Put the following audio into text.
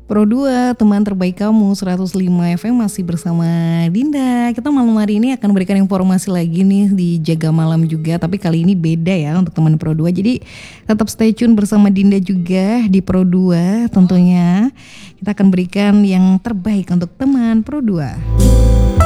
Pro 2, teman terbaik kamu 105 FM masih bersama Dinda. Kita malam hari ini akan berikan informasi lagi nih di Jaga Malam juga, tapi kali ini beda ya untuk teman Pro 2. Jadi tetap stay tune bersama Dinda juga di Pro 2 tentunya. Kita akan berikan yang terbaik untuk teman Pro 2.